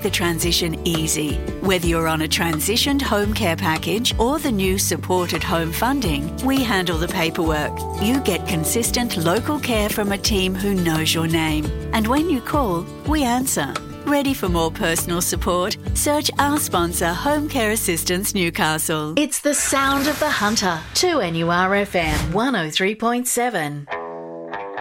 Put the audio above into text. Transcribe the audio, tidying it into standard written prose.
the transition easy. Whether you're on a transitioned home care package or the new supported home funding, we handle the paperwork. You get consistent local care from a team who knows your name. And when you call, we answer. Ready for more personal support? Search our sponsor, Home Care Assistance Newcastle. It's the sound of the hunter. 2NURFM 103.7.